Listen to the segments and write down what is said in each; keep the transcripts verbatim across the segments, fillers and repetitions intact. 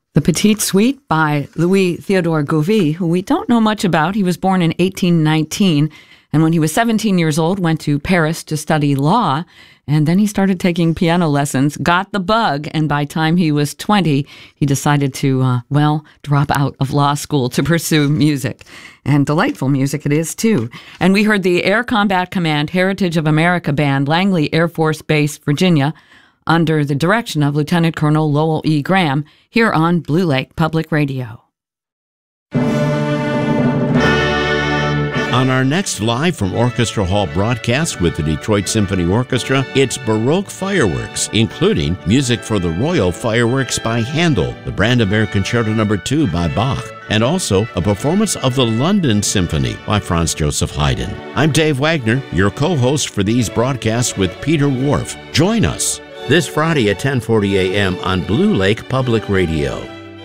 The Petite Suite by Louis Theodore Gauvie, who we don't know much about. He was born in eighteen nineteen, and when he was seventeen years old, went to Paris to study law, and then he started taking piano lessons, got the bug, and by the time he was twenty, he decided to, uh, well, drop out of law school to pursue music. And delightful music it is, too. And we heard the Air Combat Command Heritage of America Band, Langley Air Force Base, Virginia, under the direction of Lieutenant Colonel Lowell E. Graham, here on Blue Lake Public Radio. On our next Live from Orchestra Hall broadcast with the Detroit Symphony Orchestra, it's Baroque fireworks, including music for the Royal Fireworks by Handel, the Brandenburg Concerto Number two by Bach, and also a performance of the London Symphony by Franz Joseph Haydn. I'm Dave Wagner, your co-host for these broadcasts with Peter Whorf. Join us this Friday at ten forty a.m. on Blue Lake Public Radio.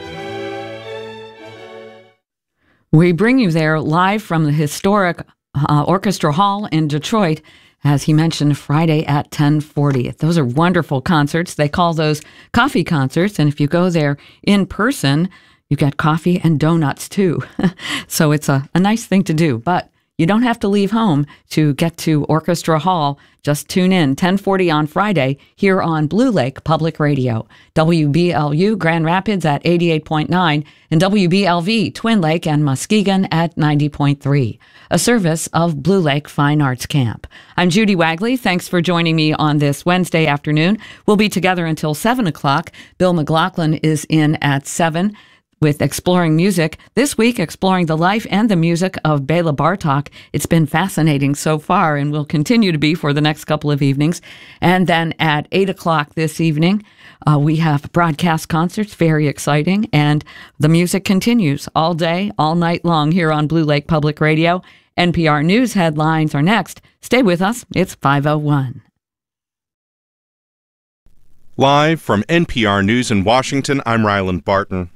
We bring you there live from the historic uh, Orchestra Hall in Detroit, as he mentioned, Friday at ten forty. Those are wonderful concerts. They call those coffee concerts, and if you go there in person, you get coffee and donuts too. So it's a, a nice thing to do, but you don't have to leave home to get to Orchestra Hall. Just tune in, ten forty on Friday, here on Blue Lake Public Radio. W B L U Grand Rapids at eighty-eight point nine and W B L V Twin Lake and Muskegon at ninety point three. A service of Blue Lake Fine Arts Camp. I'm Judy Wagley. Thanks for joining me on this Wednesday afternoon. We'll be together until seven o'clock. Bill McLaughlin is in at seven. With Exploring Music. This week, exploring the life and the music of Bela Bartok. It's been fascinating so far and will continue to be for the next couple of evenings. And then at eight o'clock this evening, uh, we have broadcast concerts, very exciting, and the music continues all day, all night long here on Blue Lake Public Radio. N P R News headlines are next. Stay with us. It's five oh one. Live from N P R News in Washington, I'm Ryland Barton.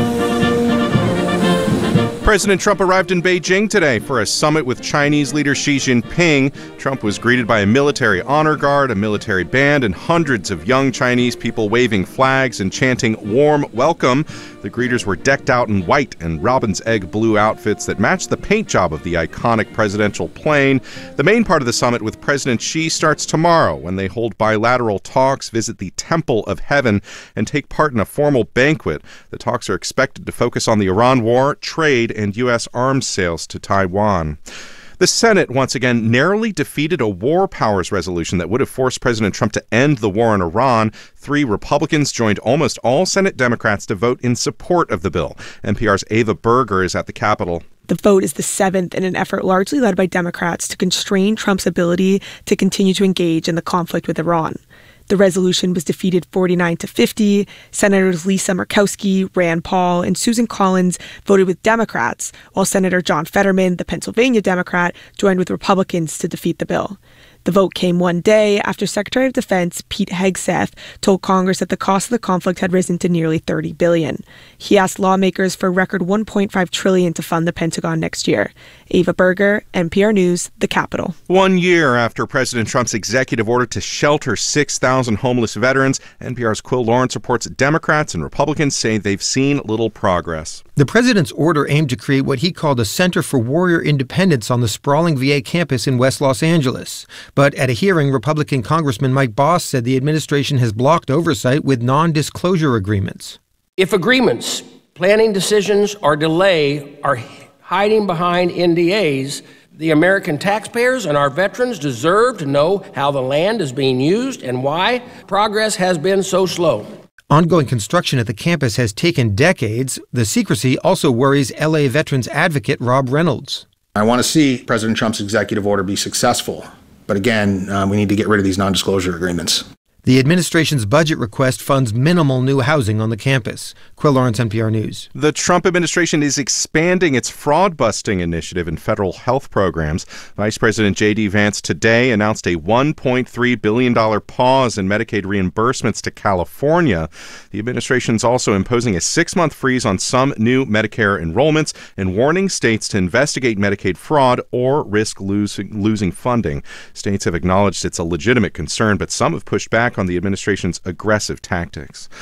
President Trump arrived in Beijing today for a summit with Chinese leader Xi Jinping. Trump was greeted by a military honor guard, a military band, and hundreds of young Chinese people waving flags and chanting "Warm Welcome." The greeters were decked out in white and robin's egg blue outfits that matched the paint job of the iconic presidential plane. The main part of the summit with President Xi starts tomorrow when they hold bilateral talks, visit the Temple of Heaven, and take part in a formal banquet. The talks are expected to focus on the Iran war, trade, and U S arms sales to Taiwan. The Senate once again narrowly defeated a war powers resolution that would have forced President Trump to end the war in Iran. Three Republicans joined almost all Senate Democrats to vote in support of the bill. N P R's Ava Berger is at the Capitol. The vote is the seventh in an effort largely led by Democrats to constrain Trump's ability to continue to engage in the conflict with Iran. The resolution was defeated forty-nine to fifty. Senators Lisa Murkowski, Rand Paul, and Susan Collins voted with Democrats, while Senator John Fetterman, the Pennsylvania Democrat, joined with Republicans to defeat the bill. The vote came one day after Secretary of Defense Pete Hegseth told Congress that the cost of the conflict had risen to nearly thirty billion dollars. He asked lawmakers for a record one point five trillion dollars to fund the Pentagon next year. Ava Berger, N P R News, the Capitol. One year after President Trump's executive order to shelter six thousand homeless veterans, N P R's Quill Lawrence reports Democrats and Republicans say they've seen little progress. The president's order aimed to create what he called a Center for Warrior Independence on the sprawling V A campus in West Los Angeles. But at a hearing, Republican Congressman Mike Boss said the administration has blocked oversight with non-disclosure agreements. If agreements, planning decisions, or delay are hiding behind N D As, the American taxpayers and our veterans deserve to know how the land is being used and why progress has been so slow. Ongoing construction at the campus has taken decades. The secrecy also worries L A veterans advocate Rob Reynolds. I want to see President Trump's executive order be successful. But again, uh, we need to get rid of these non-disclosure agreements. The administration's budget request funds minimal new housing on the campus. Quill Lawrence, N P R News. The Trump administration is expanding its fraud-busting initiative in federal health programs. Vice President J D Vance today announced a one point three billion dollars pause in Medicaid reimbursements to California. The administration is also imposing a six-month freeze on some new Medicare enrollments and warning states to investigate Medicaid fraud or risk losing, losing funding. States have acknowledged it's a legitimate concern, but some have pushed back on the administration's aggressive tactics.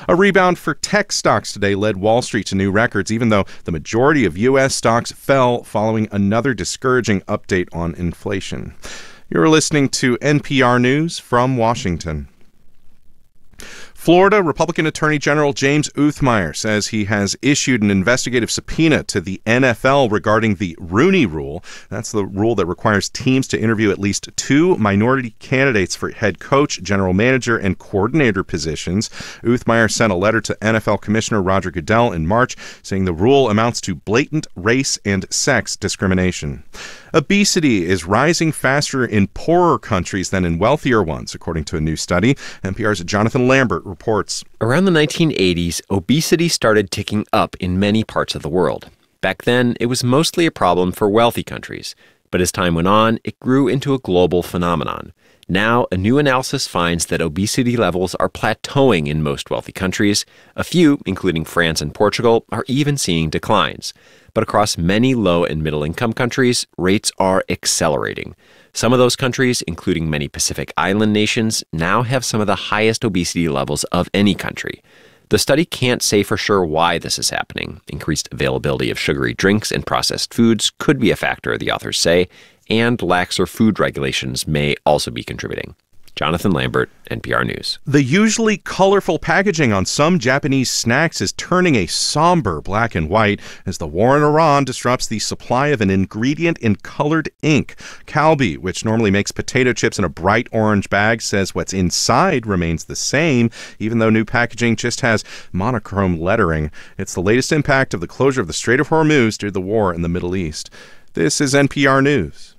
A rebound for tech stocks today led Wall Street to new records, even though the majority of U S stocks fell following another discouraging update on inflation. You're listening to N P R News from Washington. Florida Republican Attorney General James Uthmeier says he has issued an investigative subpoena to the N F L regarding the Rooney Rule. That's the rule that requires teams to interview at least two minority candidates for head coach, general manager, and coordinator positions. Uthmeier sent a letter to N F L Commissioner Roger Goodell in March saying the rule amounts to blatant race and sex discrimination. Obesity is rising faster in poorer countries than in wealthier ones, according to a new study. N P R's Jonathan Lambert reports. Around the nineteen eighties, obesity started ticking up in many parts of the world. Back then, it was mostly a problem for wealthy countries. But as time went on, it grew into a global phenomenon. Now, a new analysis finds that obesity levels are plateauing in most wealthy countries. A few, including France and Portugal, are even seeing declines. But across many low and middle-income countries, rates are accelerating. Some of those countries, including many Pacific Island nations, now have some of the highest obesity levels of any country. The study can't say for sure why this is happening. Increased availability of sugary drinks and processed foods could be a factor, the authors say, and laxer food regulations may also be contributing. Jonathan Lambert, N P R News. The usually colorful packaging on some Japanese snacks is turning a somber black and white as the war in Iran disrupts the supply of an ingredient in colored ink. Calbee, which normally makes potato chips in a bright orange bag, says what's inside remains the same, even though new packaging just has monochrome lettering. It's the latest impact of the closure of the Strait of Hormuz due to the war in the Middle East. This is N P R News.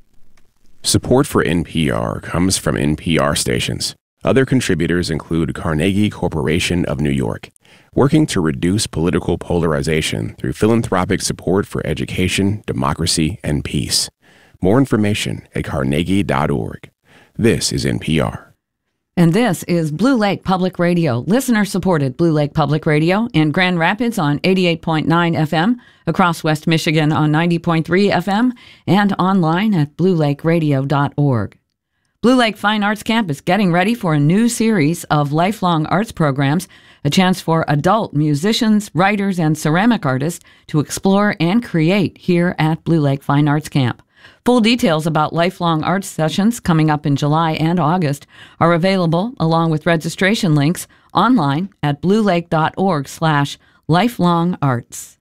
Support for N P R comes from N P R stations. Other contributors include Carnegie Corporation of New York, working to reduce political polarization through philanthropic support for education, democracy, and peace. More information at carnegie dot org. This is N P R. And this is Blue Lake Public Radio, listener-supported Blue Lake Public Radio in Grand Rapids on eighty-eight point nine F M, across West Michigan on ninety point three F M, and online at blue lake radio dot org. Blue Lake Fine Arts Camp is getting ready for a new series of lifelong arts programs, a chance for adult musicians, writers, and ceramic artists to explore and create here at Blue Lake Fine Arts Camp. Full details about lifelong arts sessions coming up in July and August are available along with registration links online at blue lake dot org slash lifelong arts.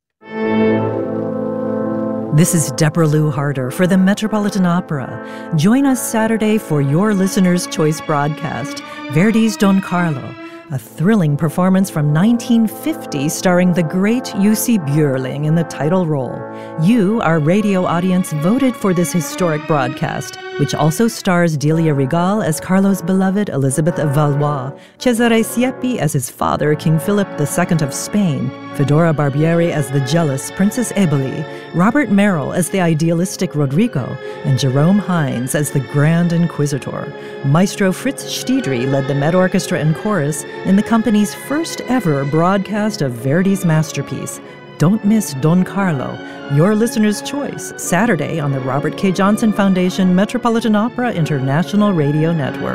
This is Deborah Lou Harder for the Metropolitan Opera. Join us Saturday for your Listener's Choice broadcast, Verdi's Don Carlo, a thrilling performance from nineteen fifty starring the great Jussi Björling in the title role. You, our radio audience, voted for this historic broadcast, which also stars Delia Regal as Carlo's beloved Elizabeth of Valois, Cesare Siepi as his father, King Philip the Second of Spain, Fedora Barbieri as the jealous Princess Eboli, Robert Merrill as the idealistic Rodrigo, and Jerome Hines as the Grand Inquisitor. Maestro Fritz Stiedry led the Met Orchestra and Chorus in the company's first ever broadcast of Verdi's masterpiece. Don't miss Don Carlo, your listener's choice, Saturday on the Robert K. Johnson Foundation Metropolitan Opera International Radio Network.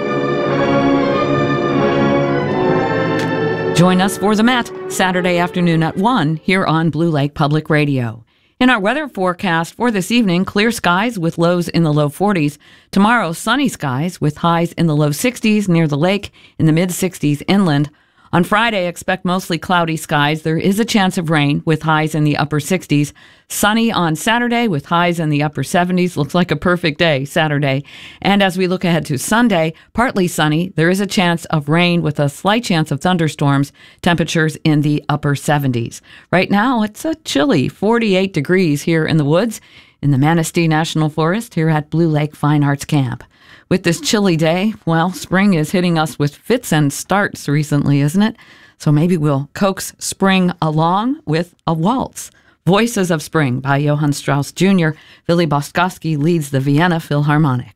Join us for the Met Saturday afternoon at one here on Blue Lake Public Radio. In our weather forecast for this evening, clear skies with lows in the low forties. Tomorrow, sunny skies with highs in the low sixties near the lake, in the mid sixties inland. On Friday, expect mostly cloudy skies. There is a chance of rain with highs in the upper sixties. Sunny on Saturday with highs in the upper seventies. Looks like a perfect day, Saturday. And as we look ahead to Sunday, partly sunny. There is a chance of rain with a slight chance of thunderstorms. Temperatures in the upper seventies. Right now, it's a chilly forty-eight degrees here in the woods in the Manistee National Forest here at Blue Lake Fine Arts Camp. With this chilly day, well, spring is hitting us with fits and starts recently, isn't it? So maybe we'll coax spring along with a waltz. Voices of Spring by Johann Strauss Junior Willy Bostkowski leads the Vienna Philharmonic.